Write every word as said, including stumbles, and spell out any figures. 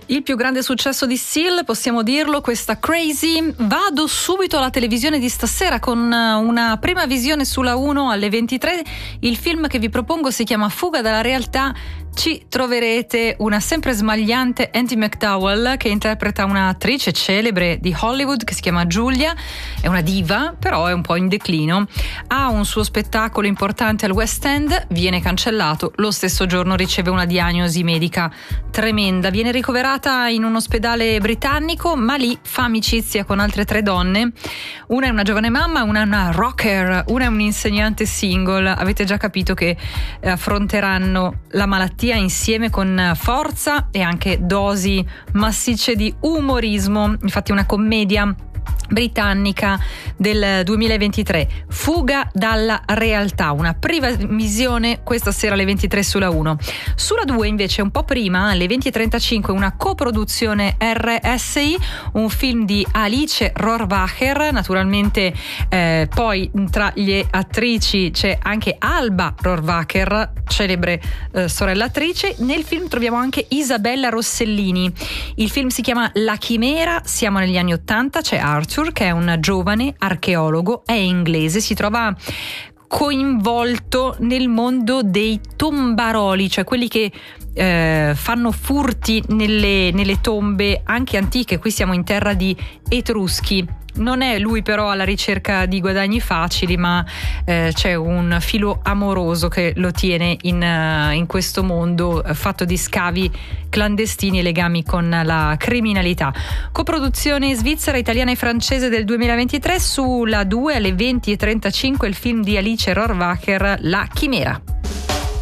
Il più grande successo di Seal, possiamo dirlo, questa Crazy. Vado subito alla televisione di stasera con una prima visione sulla uno alle ventitré. Il film che vi propongo si chiama Fuga dalla realtà. Ci troverete una sempre smagliante Andie MacDowell che interpreta un'attrice celebre di Hollywood che si chiama Julia. È una diva, però è un po' in declino. Ha un suo spettacolo importante al West End, viene cancellato. Lo stesso giorno riceve una diagnosi medica tremenda. Viene ricoverata in un ospedale britannico, ma lì fa amicizia con altre tre donne. Una è una giovane mamma, una è una rocker, una è un insegnante single. Avete già capito che affronteranno la malattia insieme con forza e anche dosi massicce di umorismo. Infatti una commedia britannica del duemilaventitré, Fuga dalla realtà, una prima visione questa sera alle ventitré sulla uno. Sulla due invece un po' prima, alle venti e trentacinque, una coproduzione R S I, un film di Alice Rohrwacher. Naturalmente eh, poi tra le attrici c'è anche Alba Rohrwacher, celebre eh, sorella attrice. Nel film troviamo anche Isabella Rossellini. Il film si chiama La Chimera, siamo negli anni ottanta, c'è Arthur che è un giovane archeologo, è inglese, si trova coinvolto nel mondo dei tombaroli, cioè quelli che eh, fanno furti nelle, nelle tombe anche antiche. Qui siamo in terra di Etruschi. Non è lui però alla ricerca di guadagni facili, ma eh, c'è un filo amoroso che lo tiene in, uh, in questo mondo uh, fatto di scavi clandestini e legami con la criminalità. Coproduzione svizzera, italiana e francese del duemilaventitré. Sulla due alle venti e trentacinque il film di Alice Rohrwacher, La Chimera.